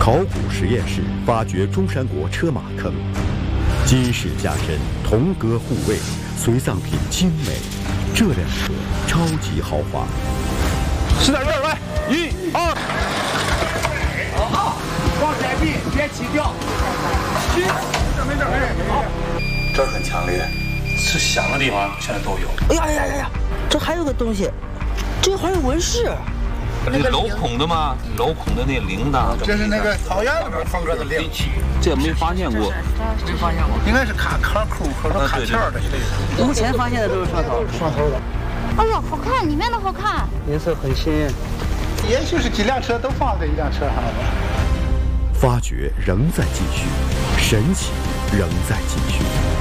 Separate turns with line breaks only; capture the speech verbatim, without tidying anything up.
考古实验室发掘中山国车马坑，金饰加身，铜戈护卫，随葬品精美，这辆车超级豪华。
使点劲儿，来，一二，
好，往前比，别起吊，起，没事没事，好，
这很强烈，
是响的地方现在都有。
哎呀呀呀呀，这还有个东西，这还有纹饰。
那镂空的吗？镂空的那铃铛，
这是那个草原里边风格的铃，
这没发现过，
没发现过，
应该是卡卡扣或者卡签的之类的。
目前发现的都是双头，
双头的。
哎呦，好看，里面的好看，
颜色很鲜艳。
也许是几辆车都放在一辆车上了吧。
发掘仍在继续，神奇仍在继续。